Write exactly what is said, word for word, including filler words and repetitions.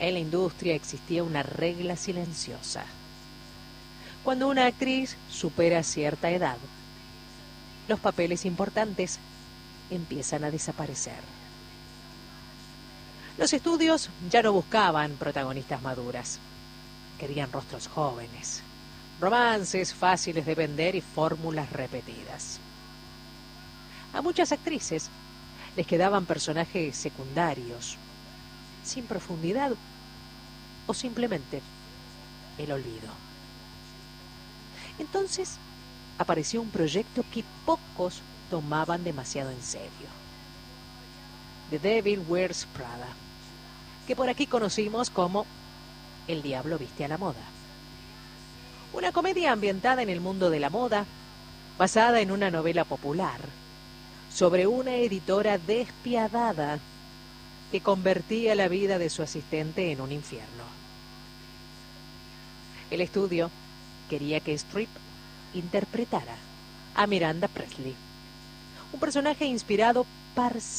En la industria existía una regla silenciosa. Cuando una actriz supera cierta edad, los papeles importantes empiezan a desaparecer. Los estudios ya no buscaban protagonistas maduras. Querían rostros jóvenes, romances fáciles de vender y fórmulas repetidas. A muchas actrices les quedaban personajes secundarios, sin profundidad o simplemente el olvido. Entonces apareció un proyecto que pocos tomaban demasiado en serio. The Devil Wears Prada, que por aquí conocimos como El Diablo Viste a la Moda. Una comedia ambientada en el mundo de la moda, basada en una novela popular, sobre una editora despiadada que convertía la vida de su asistente en un infierno. El estudio quería que Streep interpretara a Miranda Priestly, un personaje inspirado parcialmente